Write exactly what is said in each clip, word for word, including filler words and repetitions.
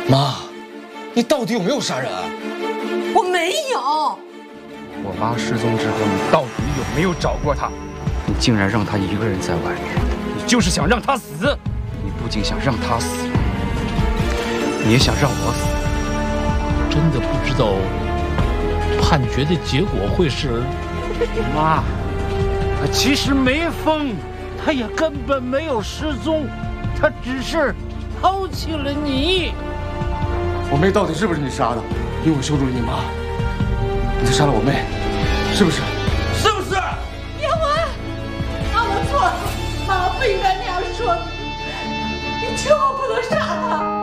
妈，你到底有没有杀人？ 我没有。 我妈失踪之后，你到底有没有找过她？你竟然让她一个人在外面，你就是想让她死。你不仅想让她死，你也想让我死。 真的不知道判决的结果会是…… 妈，他其实没疯，他也根本没有失踪，他只是抛弃了你。 我妹到底是不是你杀的？因为我羞辱了你妈，你才杀了我妹，是不是？ 是不是？ 叶文，妈，我错了，妈，我不应该那样说你，你千万不能杀他。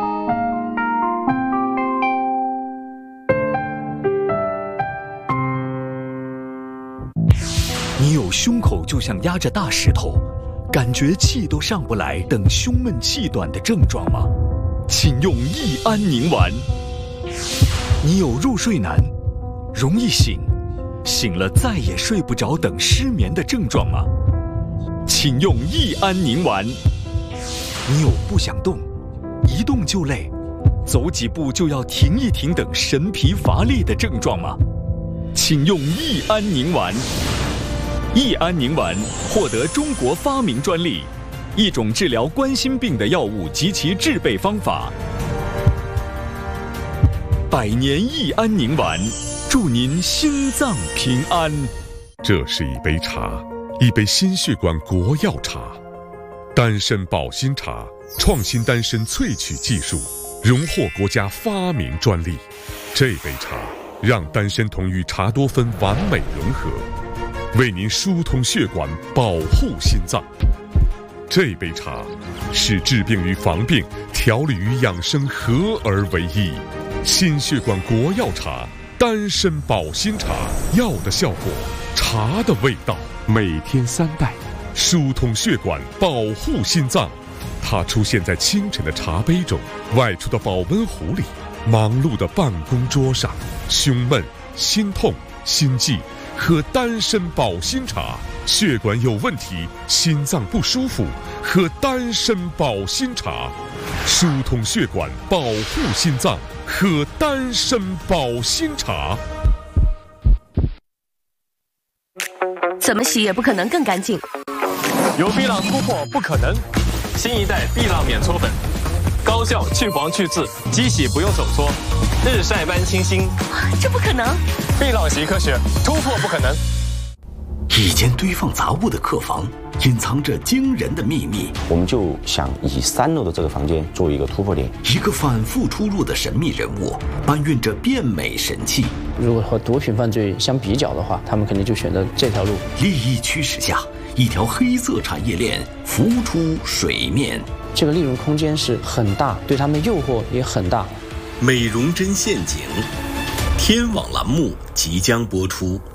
你有胸口就像压着大石头，感觉气都上不来等胸闷气短的症状吗？请用益安宁丸。你有入睡难、容易醒、醒了再也睡不着等失眠的症状吗？请用益安宁丸。你有不想动、一动就累、走几步就要停一停等神疲乏力的症状吗？请用益安宁丸。益安宁丸获得中国发明专利，一种治疗冠心病的药物及其制备方法。百年益安宁丸，祝您心脏平安。 这是一杯茶，一杯心血管国药茶，丹参保心茶，创新丹参萃取技术，荣获国家发明专利。这杯茶让丹参酮与茶多酚完美融合，为您疏通血管，保护心脏。这杯茶是治病与防病、调理与养生合而为一。心血管国药茶，丹参保心茶，药的效果，茶的味道。每天三袋，疏通血管，保护心脏。它出现在清晨的茶杯中，外出的保温壶里，忙碌的办公桌上。胸闷、心痛、心悸，喝丹参保心茶；血管有问题，心脏不舒服，喝丹参保心茶。疏通血管，保护心脏，喝丹参保心茶。 怎么洗也不可能更干净。 有碧浪突破不可能，新一代碧浪免搓粉，高效去黄去渍，机洗不用手搓，日晒般清新。 这不可能！ 碧浪洗科学，突破不可能。 一间堆放杂物的客房，隐藏着惊人的秘密。 我们就想以三楼的这个房间作为一个突破点。 一个反复出入的神秘人物，搬运着变美神器。 如果和毒品犯罪相比较的话，他们肯定就选择这条路。 利益驱使下，一条黑色产业链浮出水面。 这个利润空间是很大，对他们诱惑也很大。 美容针陷阱，天网栏目即将播出。